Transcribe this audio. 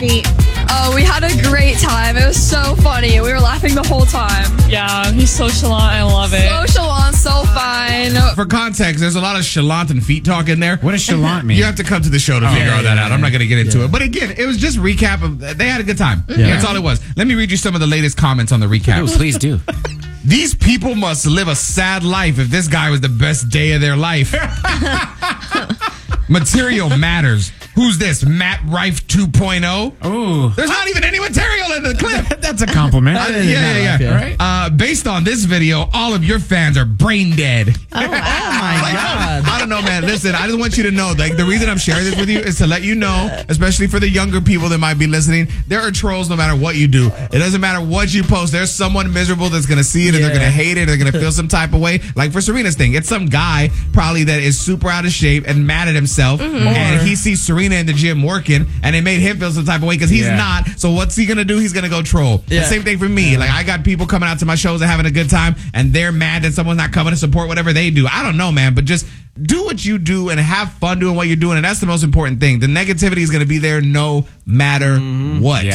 Oh, we had a great time. It was so funny. We were laughing the whole time. Yeah, he's so chalant. I love it. So chalant, so fine. For context, there's a lot of chalant and feet talk in there. What does chalant mean? You have to come to the show to figure all that out. I'm not going to get into it. But again, it was just recap of they had a good time. Yeah. That's all it was. Let me read you some of the latest comments on the recap. Oh, please do. These people must live a sad life if this guy was the best day of their life. Material matters. Who's this? Matt Rife 2.0? Oh, There's not even any material in the clip. that's a compliment. Yeah. Based on this video, all of your fans are brain dead. Oh my God. I don't know, man. Listen, I just want you to know, like, the reason I'm sharing this with you is to let you know, especially for the younger people that might be listening, there are trolls no matter what you do. It doesn't matter what you post. There's someone miserable that's going to see it and they're going to hate it. They're going to feel some type of way. Like for Serena's thing, it's some guy probably that is super out of shape and mad at himself. And he sees Serena in the gym working and it made him feel some type of way because he's not. So what's he going to do? He's going to go troll. The same thing for me. Like I got people coming out to my shows and having a good time and they're mad that someone's not coming to support whatever they do. I don't know, man, but just do what you do and have fun doing what you're doing. And that's the most important thing. The negativity is going to be there no matter what.